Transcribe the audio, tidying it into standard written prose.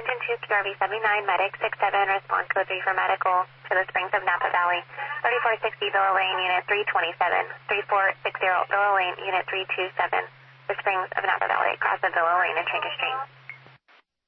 engine 2, QRV 79, medic 67, response code 3 for medical to the Springs of Napa Valley. 3460 Villa Lane, unit 327. 3460 Villa Lane, unit 327. The Springs of Napa Valley, across the Villa Lane and Trinket Street.